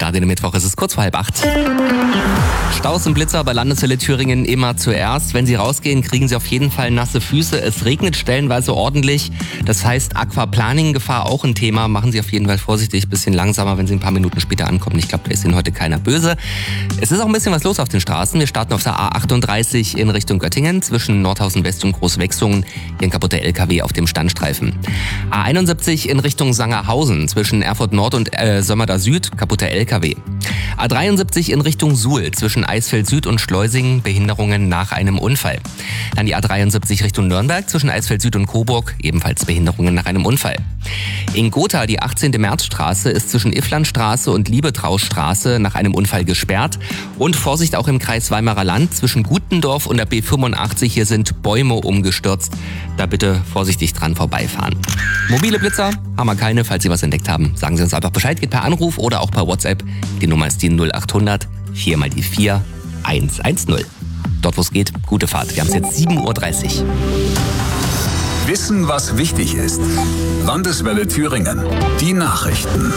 Start in den Mittwoch, es ist kurz vor 7:30. Staus und Blitzer bei Landeswelle Thüringen immer zuerst. Wenn Sie rausgehen, kriegen Sie auf jeden Fall nasse Füße. Es regnet stellenweise ordentlich. Das heißt, Aquaplaning-Gefahr auch ein Thema. Machen Sie auf jeden Fall vorsichtig, bisschen langsamer, wenn Sie ein paar Minuten später ankommen. Ich glaube, da ist Ihnen heute keiner böse. Es ist auch ein bisschen was los auf den Straßen. Wir starten auf der A38 in Richtung Göttingen zwischen Nordhausen West und Großwechsungen. Hier ein kaputter LKW auf dem Standstreifen. A71 in Richtung Sangerhausen zwischen Erfurt Nord und Sömmerda Süd, kaputter LKW. A73 in Richtung Suhl zwischen Eisfeld Süd und Schleusingen, Behinderungen nach einem Unfall. Dann die A73 Richtung Nürnberg zwischen Eisfeld Süd und Coburg, ebenfalls Behinderungen nach einem Unfall. In Gotha, die 18. Märzstraße, ist zwischen Ifflandstraße und Liebetraustraße nach einem Unfall gesperrt. Und Vorsicht auch im Kreis Weimarer Land zwischen Gutendorf und der B85, hier sind Bäume umgestürzt. Da bitte vorsichtig dran vorbeifahren. Mobile Blitzer haben wir keine. Falls Sie was entdeckt haben, sagen Sie uns einfach Bescheid. Geht per Anruf oder auch per WhatsApp. Die Nummer ist die 0800 4 mal die 4 110. Dort, wo es geht, gute Fahrt. Wir haben es jetzt 7:30 Uhr. Wissen, was wichtig ist. Landeswelle Thüringen. Die Nachrichten.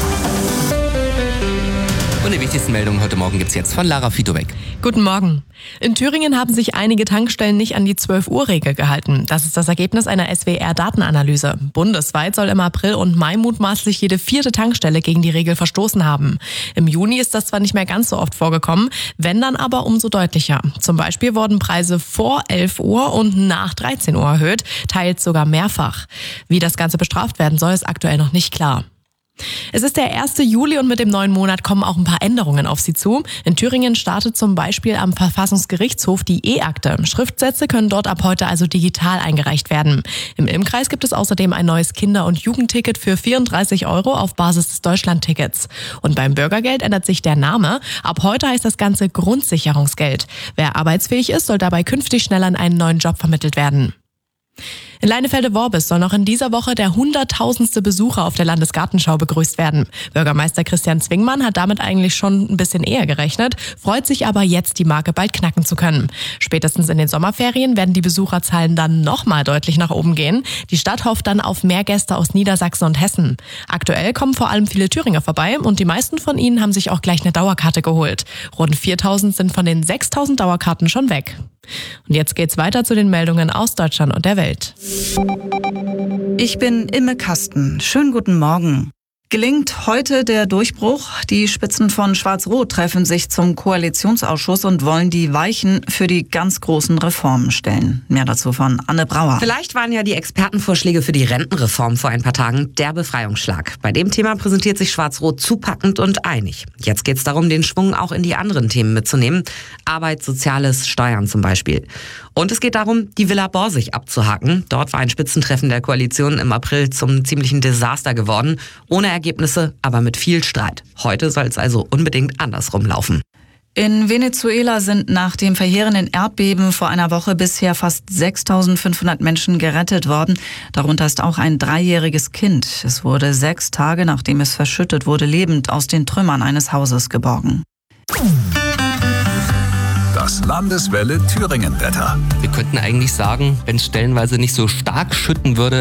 Und die wichtigsten Meldungen heute Morgen gibt's jetzt von Lara Fitowek. Guten Morgen. In Thüringen haben sich einige Tankstellen nicht an die 12-Uhr-Regel gehalten. Das ist das Ergebnis einer SWR-Datenanalyse. Bundesweit soll im April und Mai mutmaßlich jede 4. Tankstelle gegen die Regel verstoßen haben. Im Juni ist das zwar nicht mehr ganz so oft vorgekommen, wenn dann aber umso deutlicher. Zum Beispiel wurden Preise vor 11 Uhr und nach 13 Uhr erhöht, teils sogar mehrfach. Wie das Ganze bestraft werden soll, ist aktuell noch nicht klar. Es ist der 1. Juli und mit dem neuen Monat kommen auch ein paar Änderungen auf Sie zu. In Thüringen startet zum Beispiel am Verfassungsgerichtshof die E-Akte. Schriftsätze können dort ab heute also digital eingereicht werden. Im Ilmkreis gibt es außerdem ein neues Kinder- und Jugendticket für 34 € auf Basis des Deutschlandtickets. Und beim Bürgergeld ändert sich der Name. Ab heute heißt das Ganze Grundsicherungsgeld. Wer arbeitsfähig ist, soll dabei künftig schneller in einen neuen Job vermittelt werden. In Leinefelde-Worbis soll noch in dieser Woche der 100.000. Besucher auf der Landesgartenschau begrüßt werden. Bürgermeister Christian Zwingmann hat damit eigentlich schon ein bisschen eher gerechnet, freut sich aber jetzt, die Marke bald knacken zu können. Spätestens in den Sommerferien werden die Besucherzahlen dann nochmal deutlich nach oben gehen. Die Stadt hofft dann auf mehr Gäste aus Niedersachsen und Hessen. Aktuell kommen vor allem viele Thüringer vorbei und die meisten von ihnen haben sich auch gleich eine Dauerkarte geholt. Rund 4.000 sind von den 6.000 Dauerkarten schon weg. Und jetzt geht's weiter zu den Meldungen aus Deutschland und der Welt. Ich bin Imme Kasten. Schönen guten Morgen. Gelingt heute der Durchbruch? Die Spitzen von Schwarz-Rot treffen sich zum Koalitionsausschuss und wollen die Weichen für die ganz großen Reformen stellen. Mehr dazu von Anne Brauer. Vielleicht waren ja die Expertenvorschläge für die Rentenreform vor ein paar Tagen der Befreiungsschlag. Bei dem Thema präsentiert sich Schwarz-Rot zupackend und einig. Jetzt geht es darum, den Schwung auch in die anderen Themen mitzunehmen. Arbeit, Soziales, Steuern zum Beispiel. Und es geht darum, die Villa Borsig abzuhaken. Dort war ein Spitzentreffen der Koalition im April zum ziemlichen Desaster geworden. Ohne Ergebnisse, aber mit viel Streit. Heute soll es also unbedingt andersrum laufen. In Venezuela sind nach dem verheerenden Erdbeben vor einer Woche bisher fast 6.500 Menschen gerettet worden. Darunter ist auch ein 3-jähriges Kind. Es wurde 6 Tage, nachdem es verschüttet wurde, lebend aus den Trümmern eines Hauses geborgen. Das Landeswelle Thüringen Wetter. Wir könnten eigentlich sagen, wenn es stellenweise nicht so stark schütten würde,